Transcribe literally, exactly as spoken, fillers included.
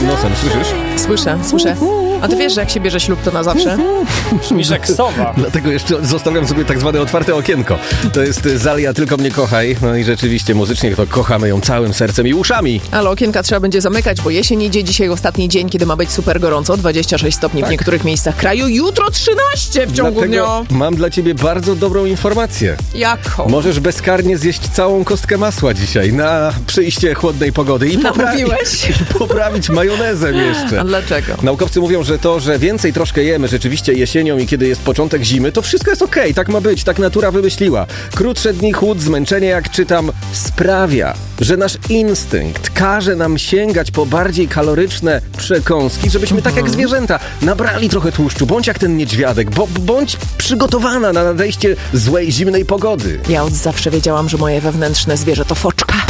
szczypam nosem, słyszysz? Słyszę, słyszę. A ty wiesz, że jak się bierze ślub, to na zawsze? Brzmisz jak sowa. Dlatego jeszcze zostawiam sobie tak zwane otwarte okienko. To jest Zalia, Tylko mnie kochaj. No i rzeczywiście muzycznie to kochamy ją całym sercem i uszami. Ale okienka trzeba będzie zamykać, bo jesień idzie. Dzisiaj ostatni dzień, kiedy ma być super gorąco. dwadzieścia sześć stopni tak. w niektórych miejscach kraju. Jutro trzynaście w ciągu Dlatego dnia. mam dla ciebie bardzo dobrą informację. Jaką? Możesz bezkarnie zjeść całą kostkę masła dzisiaj na przyjście chłodnej pogody i poprawić, poprawić majonezem jeszcze. A dlaczego? Naukowcy mówią, że to, że więcej troszkę jemy rzeczywiście jesienią i kiedy jest początek zimy, to wszystko jest okej, okay, tak ma być, tak natura wymyśliła. Krótsze dni, chłód, zmęczenie, jak czytam, sprawia, że nasz instynkt każe nam sięgać po bardziej kaloryczne przekąski, żebyśmy tak jak zwierzęta nabrali trochę tłuszczu, bądź jak ten niedźwiadek, bo, bądź przygotowana na nadejście złej, zimnej pogody. Ja od zawsze wiedziałam, że moje wewnętrzne zwierzę to foczka.